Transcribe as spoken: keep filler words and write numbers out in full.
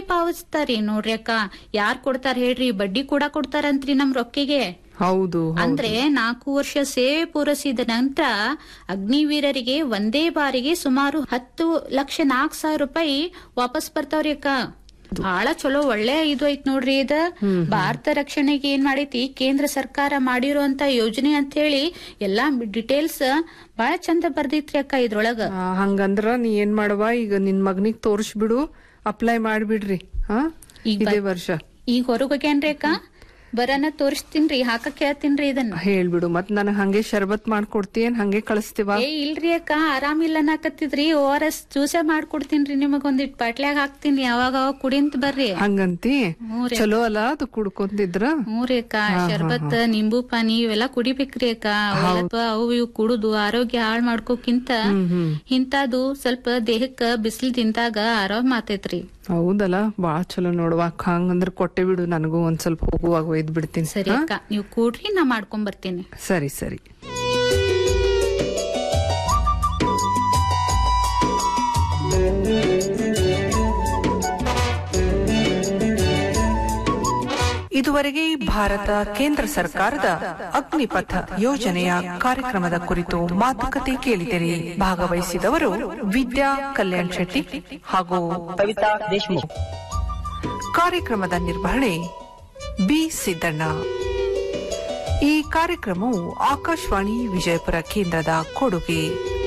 ಪಾವತಿಸ್ತಾರಿ ನೋಡ್ರಿ ಅಕ್ಕ. ಯಾರ್ ಕೊಡ್ತಾರ ಹೇಳ್ರಿ, ಬಡ್ಡಿ ಕೂಡ ಕೊಡ್ತಾರಂತ್ರಿ ನಮ್ ರೊಕ್ಕಿಗೆ. ಹೌದು. ಅಂದ್ರೆ ನಾಲ್ಕು ವರ್ಷ ಸೇವೆ ಪೂರೈಸಿದ ನಂತರ ಅಗ್ನಿವೀರರಿಗೆ ಒಂದೇ ಬಾರಿಗೆ ಸುಮಾರು ಹತ್ತು ಲಕ್ಷ ನಾಲ್ಕು ಸಾವಿರ ರೂಪಾಯಿ ವಾಪಸ್ ಬರ್ತಾವ್ರಿ ಅಕ್ಕ. ಬಹಳ ಚಲೋ ಒಳ್ಳೆ ಇದು ಐತ್ ನೋಡ್ರಿ. ಇದ ಭಾರತ ರಕ್ಷಣೆಗೆ ಏನ್ ಮಾಡೈತಿ ಕೇಂದ್ರ ಸರ್ಕಾರ ಮಾಡಿರುವಂತ ಯೋಜನೆ ಅಂತ ಹೇಳಿ ಎಲ್ಲಾ ಡಿಟೇಲ್ಸ್ ಬಹಳ ಚಂದ ಬರ್ದೈತ್ರಿ ಅಕ್ಕ ಇದ್ರೊಳಗ. ಹಂಗಂದ್ರ ನೀ ಏನ್ ಮಾಡವಾ, ಈಗ ನಿನ್ ಮಗನಿಗ್ ತೋರ್ಸ್ಬಿಡು, ಅಪ್ಲೈ ಮಾಡ್ಬಿಡ್ರಿ. ಹಾ ಇದೇ ವರ್ಷ ಈಗ ಹೊರಗೋಗ್ಯಾನ್ರಿ ಅಕ್ಕ, ಬರನ ತೋರಿಸ್ತೀನ್ರಿ, ಹಾಕಕ್ ಹೇಳ್ತೀನ್ರಿ ಇದನ್ನ. ಹೇಳ್ಬಿಡು. ಮತ್ ನನಗ್ ಹಂಗೆ ಶರ್ಬತ್ ಮಾಡ್ಕೊಡ್ತೀಯನ್, ಹಂಗೆ ಕಳಿಸ್ತೀವ? ಏ ಇಲ್ರಿ ಅಕ್ಕ, ಆರಾಮಿಲ್ಲ ನಾಕತ್ತಿದ್ರಿ. ಓ ಆರ್ ಎಸ್ ಜ್ಯೂಸೆ ಮಾಡ್ಕೊಡ್ತೀನ್ರಿ ನಿಮಗ್ ಒಂದಿಟ್ ಬಾಟ್ಲ್ಯಾಗ ಹಾಕ್ತೀನಿ, ಅವಾಗ ಅವಾಗ ಕುಡಿಂತ ಬರ್ರಿ. ಹಂಗಂತಿ? ಚಲೋ ಅಲ್ಲ ಅದು ಕುಡ್ಕೊಂತಿದ್ರ? ಹ್ಞೂರಿ ಅಕ್ಕ, ಶರ್ಬತ್ ನಿಂಬು ಪಾನಿ ಇವೆಲ್ಲಾ ಕುಡಿಬೇಕ್ರಿ ಅಕ್ಕ. ಅವು ಇವು ಕುಡುದು ಆರೋಗ್ಯ ಹಾಳ್ ಮಾಡ್ಕೋಕ್ಕಿಂತ ಇಂತಾದು ಸ್ವಲ್ಪ ದೇಹಕ್ಕ ಬಿಸಿಲು ತಿಂದಾಗ ಆರಾಮ್ ಆತೈತ್ರಿ. ಹೌದಲ್ಲ, ಬಾಳ ಚಲೋ ನೋಡುವ. ಹಂಗಂದ್ರ ಕೊಟ್ಟೆ ಬಿಡು, ನನಗೂ ಒಂದ್ ಸ್ವಲ್ಪ ಹೋಗುವಾಗ ಒಯ್ದ್ ಬಿಡ್ತೀನಿ. ಸರಿ ಅಕ್ಕ, ನೀವು ಕೂಡ್ರಿ, ನಾ ಮಾಡ್ಕೊಂಡ್ ಬರ್ತೀನಿ. ಸರಿ ಸರಿ. ಇದುವರೆಗೆ ಭಾರತ ಕೇಂದ್ರ ಸರ್ಕಾರದ ಅಗ್ನಿಪಥ ಯೋಜನೆಯ ಕಾರ್ಯಕ್ರಮದ ಕುರಿತು ಮಾತುಕತೆ ಕೇಳಿದಿರಿ. ಭಾಗವಹಿಸಿದವರು ವಿದ್ಯಾ ಕಲ್ಯಾಣ್ ಶೆಟ್ಟಿ ಹಾಗೂ ಕವಿತಾ ದೇಶಮುಖ್. ಕಾರ್ಯಕ್ರಮದ ನಿರ್ವಹಣೆ ಬಿ ಸಿದ್ದಣ್ಣ. ಈ ಕಾರ್ಯಕ್ರಮವು ಆಕಾಶವಾಣಿ ವಿಜಯಪುರ ಕೇಂದ್ರದ ಕೊಡುಗೆ.